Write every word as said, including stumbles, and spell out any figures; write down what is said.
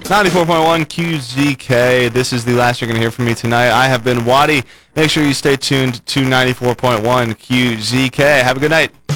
ninety-four point one Q Z K. This is the last you're going to hear from me tonight. I have been Waddy. Make sure you stay tuned to ninety-four point one Q Z K. Have a good night.